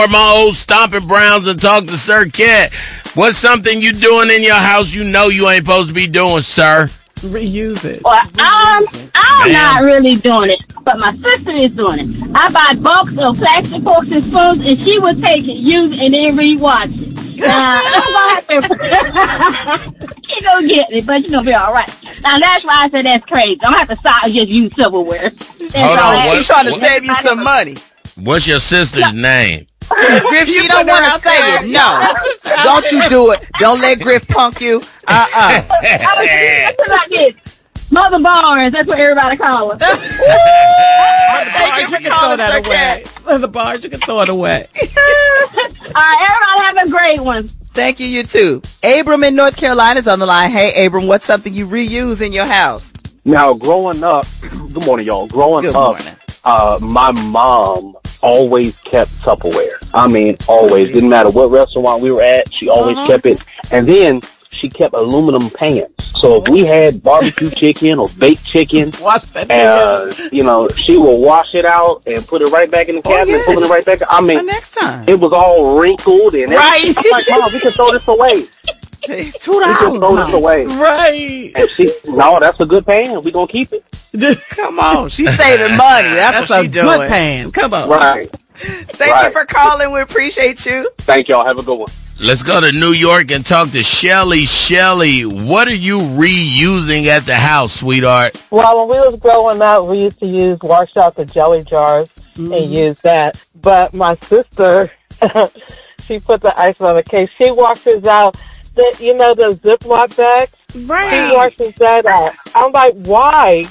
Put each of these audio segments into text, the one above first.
My old Stomping Browns and talk to Sir Cat. What's something you doing in your house you know you ain't supposed to be doing, sir? Reuse it. Well, I'm not really doing it, but my sister is doing it. I buy bulks of plastic forks and spoons, and she will take it, use it, and then re-wash it. I'm going to have to... She gonna get it, but she's gonna be all right. Now, that's why I said that's crazy. I'm going to have to stop and just use silverware. Hold on. She's trying to save you some money. What's your sister's name? Griff, she don't want to say it. No. Don't you do it. Don't let Griff punk you. I was like this. Mother Barnes, that's what everybody call her. Thank you for calling that away. Mother Barnes, you can throw it away. All right, everybody have a great one. Thank you, you too. Abram in North Carolina is on the line. Hey, Abram, what's something you reuse in your house? Now, growing up, good morning, y'all. Growing up, my mom always kept Tupperware. I mean, always. Didn't matter what restaurant we were at, she always kept it. And then she kept aluminum pans. So if we had barbecue chicken or baked chicken, you know, she will wash it out and put it right back in the cabinet, put it right back. I mean, next time. It was all wrinkled and everything. I'm like, Mom, we can throw this away. It's $2. We can throw this away. Right. And she, no, that's a good pan. We're going to keep it. Come on. She's saving money. That's what she's doing. Good pan. Come on. Right. Thank you for calling. We appreciate you. Thank y'all. Have a good one. Let's go to New York and talk to Shelly. Shelly, what are you reusing at the house, sweetheart? Well, when we was growing up, we used to wash out the jelly jars and use that. But my sister, she put the icing on the cake. She washes out the Ziploc bags. Right. She washes that out. I'm like, why?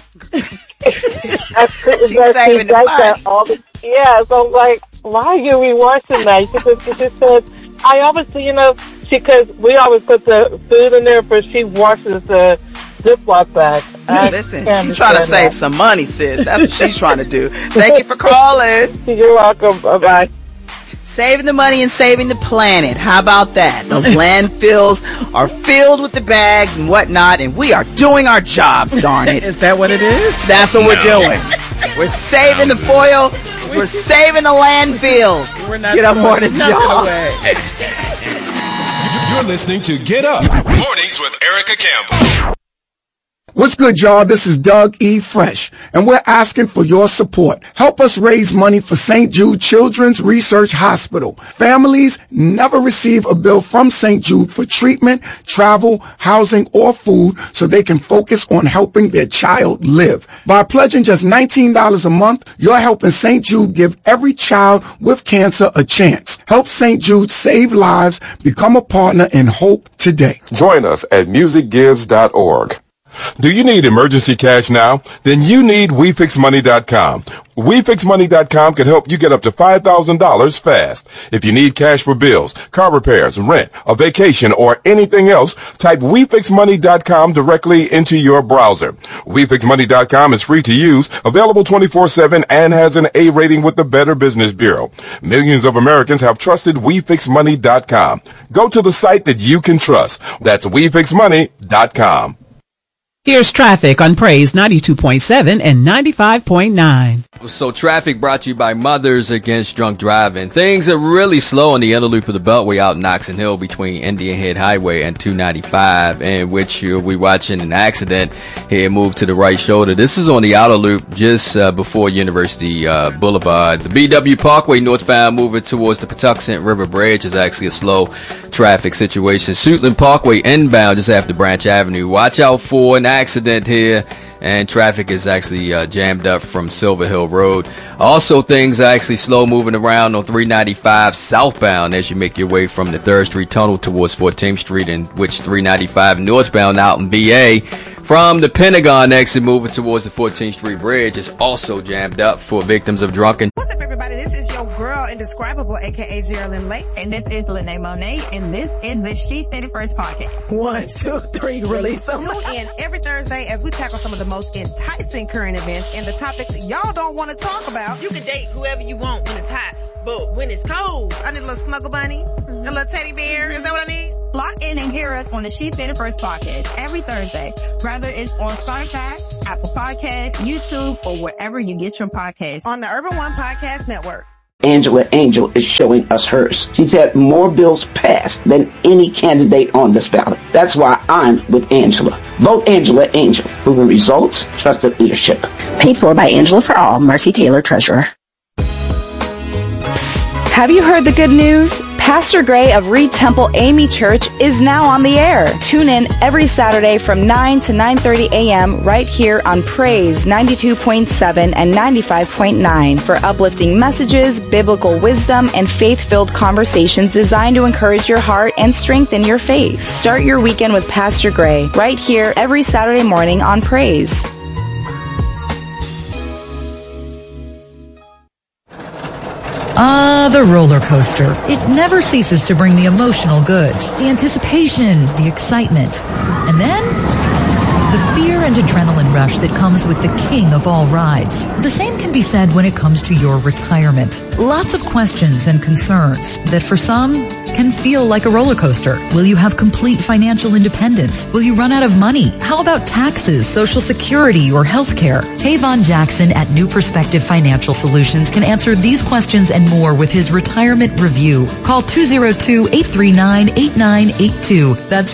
She's saving the money. So I'm like, why are you rewashing that? She said, I obviously, because we always put the food in there, but she washes the Ziploc bag. Listen, she's trying to save some money, sis. That's what she's trying to do. Thank you for calling. You're welcome. Bye-bye. Saving the money and saving the planet. How about that? Those landfills are filled with the bags and whatnot, and we are doing our jobs, darn it. Is that what it is? That's what we're doing. We're saving the foil. We're saving the landfills. Get up mornings, y'all. You're listening to Get Up Mornings with Erica Campbell. What's good, y'all? This is Doug E. Fresh, and we're asking for your support. Help us raise money for St. Jude Children's Research Hospital. Families never receive a bill from St. Jude for treatment, travel, housing, or food so they can focus on helping their child live. By pledging just $19 a month, you're helping St. Jude give every child with cancer a chance. Help St. Jude save lives. Become a partner in hope today. Join us at musicgives.org. Do you need emergency cash now? Then you need WeFixMoney.com. WeFixMoney.com can help you get up to $5,000 fast. If you need cash for bills, car repairs, rent, a vacation, or anything else, type WeFixMoney.com directly into your browser. WeFixMoney.com is free to use, available 24/7, and has an A rating with the Better Business Bureau. Millions of Americans have trusted WeFixMoney.com. Go to the site that you can trust. That's WeFixMoney.com. Here's traffic on Praise 92.7 and 95.9. So traffic brought to you by Mothers Against Drunk Driving. Things are really slow on the inner loop of the Beltway out in Oxon Hill between Indian Head Highway and 295, in which we're watching an accident here move to the right shoulder. This is on the outer loop just before University Boulevard. The BW Parkway northbound moving towards the Patuxent River Bridge is actually a slow traffic situation. Suitland Parkway inbound just after Branch Avenue. Watch out for an accident here, and traffic is actually jammed up from Silver Hill Road. Also, things are actually slow moving around on 395 southbound as you make your way from the 3rd Street Tunnel towards 14th Street, in which 395 northbound out in BA from the Pentagon exit moving towards the 14th Street Bridge is also jammed up for victims of drunken. What's up, everybody? This is your girl Indescribable, aka Geraldine Lake. And this is Lene Monet, and this is the She Said It First podcast. 1, 2, 3, release them. Tune in every Thursday as we tackle some of the most enticing current events and the topics y'all don't want to talk about. You can date whoever you want when it's hot, but when it's cold, I need a little snuggle bunny, a little teddy bear. Is that what I need? Lock in and hear us on the She Said It First podcast every Thursday. Whether it's on Spotify, Apple Podcasts, YouTube, or wherever you get your podcasts. On the Urban One Podcast Network. Angela Angel is showing us hers. She's had more bills passed than any candidate on this ballot. That's why I'm with Angela. Vote Angela Angel. Proven results, trusted leadership. Paid for by Angela for All, Marcy Taylor, Treasurer. Have you heard the good news? Pastor Gray of Reed Temple AME Church is now on the air. Tune in every Saturday from 9 to 9:30 a.m. right here on Praise 92.7 and 95.9 for uplifting messages, biblical wisdom, and faith-filled conversations designed to encourage your heart and strengthen your faith. Start your weekend with Pastor Gray right here every Saturday morning on Praise. The roller coaster. It never ceases to bring the emotional goods, the anticipation, the excitement, and then the fear and adrenaline rush that comes with the king of all rides. The same can be said when it comes to your retirement. Lots of questions and concerns that for some can feel like a roller coaster. Will you have complete financial independence? Will you run out of money? How about taxes, Social Security, or health care? Tavon Jackson at New Perspective Financial Solutions can answer these questions and more with his retirement review. Call 202-839-8982. That's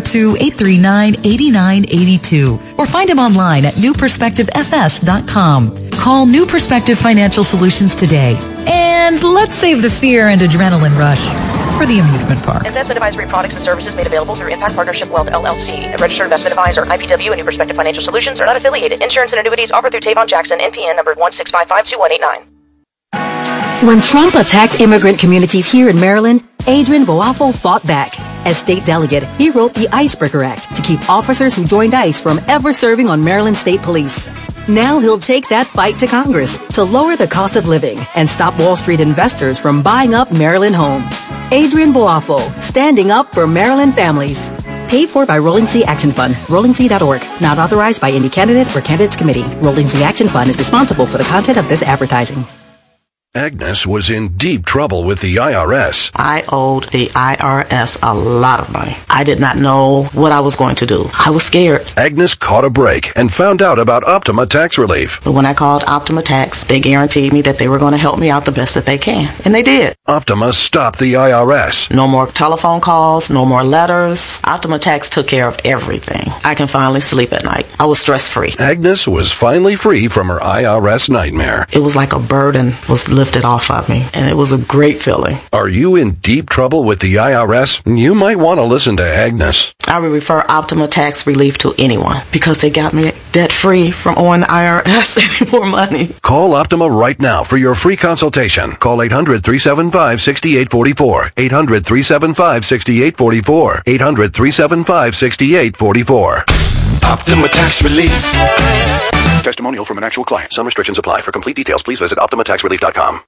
202-839-8982. Or find him online at newperspectivefs.com. Call New Perspective Financial Solutions today. And let's save the fear and adrenaline rush for the amusement park. Investment advisory products and services made available through Impact Partnership Wealth LLC. A registered investment advisor, IPW, and New Perspective Financial Solutions are not affiliated. Insurance and annuities offered through Tavon Jackson, NPN number 16552-189. When Trump attacked immigrant communities here in Maryland, Adrian Boafo fought back. As state delegate, he wrote the Icebreaker Act to keep officers who joined ICE from ever serving on Maryland State Police. Now he'll take that fight to Congress to lower the cost of living and stop Wall Street investors from buying up Maryland homes. Adrian Boafo, standing up for Maryland families. Paid for by Rolling Sea Action Fund, rollingc.org. Not authorized by any candidate or candidates committee. Rolling Sea Action Fund is responsible for the content of this advertising. Agnes was in deep trouble with the IRS. I owed the IRS a lot of money. I did not know what I was going to do. I was scared. Agnes caught a break and found out about Optima Tax Relief. But when I called Optima Tax, they guaranteed me that they were going to help me out the best that they can. And they did. Optima stopped the IRS. No more telephone calls, no more letters. Optima Tax took care of everything. I can finally sleep at night. I was stress-free. Agnes was finally free from her IRS nightmare. It was like a burden was lifted off of me, and it was a great feeling. Are you in deep trouble with the IRS? You might want to listen to Agnes. I would refer Optima Tax Relief to anyone because they got me debt-free from owing the IRS any more money. Call Optima right now for your free consultation. Call 800-375-6844. 800-375-6844. 800-375-6844. Optima Tax Relief. Testimonial from an actual client. Some restrictions apply. For complete details, please visit OptimaTaxRelief.com.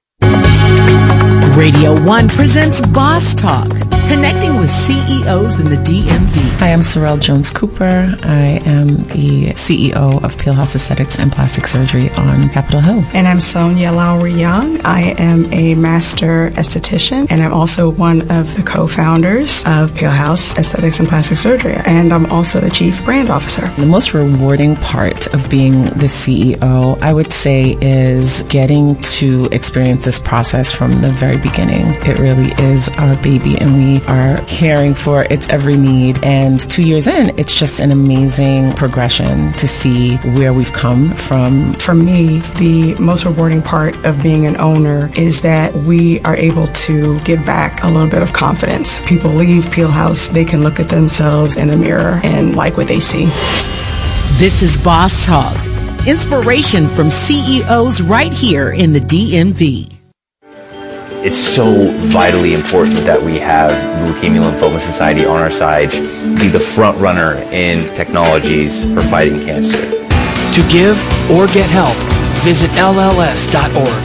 Radio 1 presents Boss Talk, connecting with CEOs in the DMV. Hi, I'm Sorrel Jones-Cooper. I am the CEO of Peel House Aesthetics and Plastic Surgery on Capitol Hill. And I'm Sonia Lowry-Young. I am a master esthetician, and I'm also one of the co-founders of Peel House Aesthetics and Plastic Surgery. And I'm also the chief brand officer. The most rewarding part of being the CEO, I would say, is getting to experience this process from the very beginning. It really is our baby, and we are caring for its every need. And 2 years in, it's just an amazing progression to see where we've come from. For me, the most rewarding part of being an owner is that we are able to give back a little bit of confidence. People leave Peel House, they can look at themselves in the mirror and like what they see. This is Boss Talk. Inspiration from CEOs right here in the DMV. It's so vitally important that we have the Leukemia Lymphoma Society on our side, be the front runner in technologies for fighting cancer. To give or get help, visit LLS.org.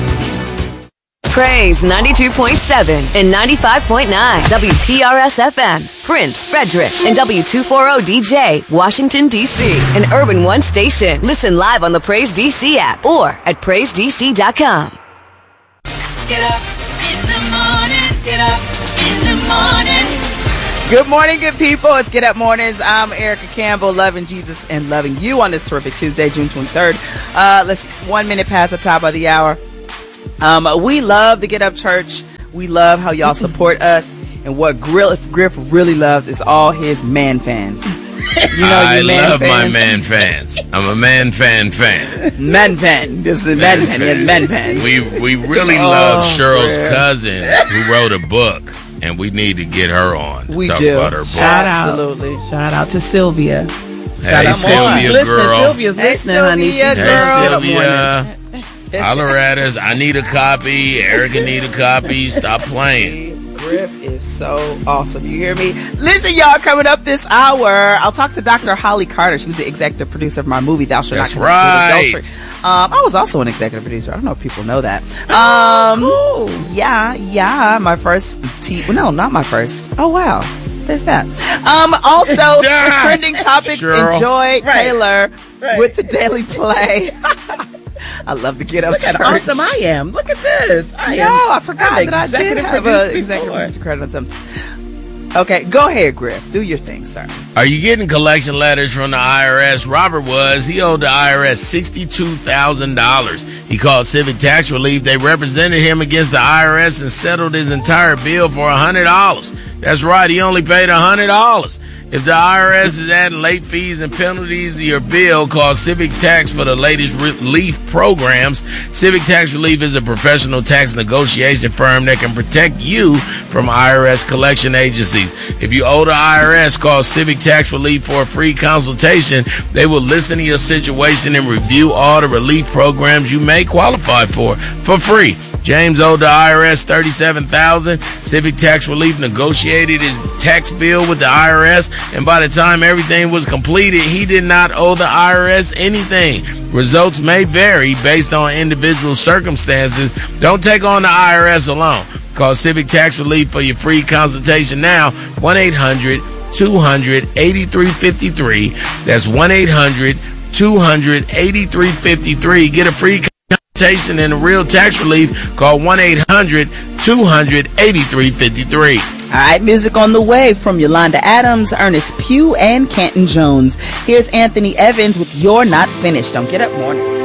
Praise 92.7 and 95.9 WPRS-FM, Prince, Frederick, and W240DJ, Washington, D.C., an Urban One station. Listen live on the Praise DC app or at PraiseDC.com. Get up in the morning, get up in the morning. Good morning, good people. It's Get Up Mornings. I'm Erica Campbell, loving Jesus and loving you on this terrific Tuesday, June 23rd. Let's 1 minute past the top of the hour. We love the Get Up Church. We love how y'all support us. And what Griff really loves is all his man fans. You know, I love my man fans. I'm a man fan. Man fan. This is man fan. He has man fans. We really love Cheryl's cousin who wrote a book, and we need to get her on. We talk do. About her book. Shout out to Sylvia. Hey, Sylvia, girl. Sylvia's listening, honey. Hey, Sylvia. Holler at us. I need a copy. Erica need a copy. Stop playing. Griff is so awesome. You hear me? Listen, y'all, coming up this hour, I'll talk to Dr. Holly Carter. She was the executive producer of my movie, Thou Shalt Not Commit Adultery. I was also an executive producer. I don't know if people know that. Yeah. My first not my first. Oh, wow. There's that. Also, trending topics, Enjoy Taylor with the Daily Play. I love to get up. Look at how awesome I am. Look at this. I forgot that I did have an executive producer credit on something. Okay, go ahead, Griff. Do your thing, sir. Are you getting collection letters from the IRS? Robert was. He owed the IRS $62,000. He called Civic Tax Relief. They represented him against the IRS and settled his entire bill for $100. That's right. He only paid $100. If the IRS is adding late fees and penalties to your bill, call Civic Tax for the latest relief programs. Civic Tax Relief is a professional tax negotiation firm that can protect you from IRS collection agencies. If you owe the IRS, call Civic Tax Relief for a free consultation. They will listen to your situation and review all the relief programs you may qualify for free. James owed the IRS $37,000. Civic Tax Relief negotiated his tax bill with the IRS, and by the time everything was completed, he did not owe the IRS anything. Results may vary based on individual circumstances. Don't take on the IRS alone. Call Civic Tax Relief for your free consultation now. 1-800-200-8353. That's 1-800-200-8353. Get a free consultation and a real tax relief. Call 1-800-200-8353. All right, music on the way from Yolanda Adams, Ernest Pugh, and Canton Jones. Here's Anthony Evans with You're Not Finished on Get Up Morning.